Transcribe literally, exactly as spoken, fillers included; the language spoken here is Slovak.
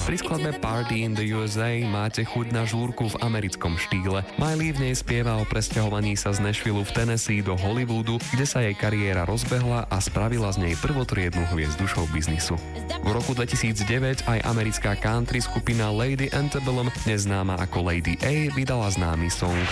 Pri skladbe Party in the ú es á máte chuť na žúrku v americkom štýle. Miley v nej spieva o presťahovaní sa z Nashville v Tennessee do Hollywoodu, kde sa jej kariéra rozbehla a spravila z nej prvotriednu hviezdu showbiznisu. V roku dvetisícdeväť aj americká country skupina Lady Antebellum, dnes známa ako Lady A, vydala známy song